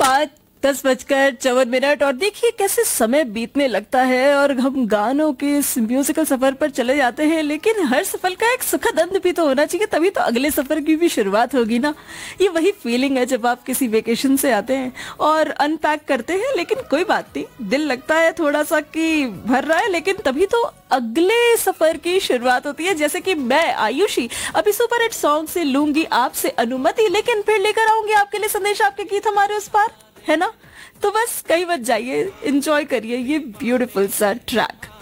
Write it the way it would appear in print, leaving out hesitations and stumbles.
रात 10:54 और देखिए कैसे समय बीतने लगता है और हम गानों के इस म्यूजिकल सफर पर चले जाते हैं। लेकिन हर सफर का एक सुखद अंत भी तो होना चाहिए, तभी तो अगले सफर की भी शुरुआत होगी ना। ये वही फीलिंग है जब आप किसी वेकेशन से आते हैं और अनपैक करते हैं, लेकिन कोई बात नहीं, दिल लगता है थोड़ा सा कि भर रहा है, लेकिन तभी तो अगले सफर की शुरुआत होती है। जैसे कि मैं आयुषी अभी सुपर हिट सॉन्ग से लूंगी आपसे अनुमति, लेकिन फिर लेकर आऊंगी आपके लिए संदेश, आपके गीत हमारे उस पार, है ना। तो बस कहीं मत जाइए, एंजॉय करिए ये ब्यूटीफुल सा ट्रैक।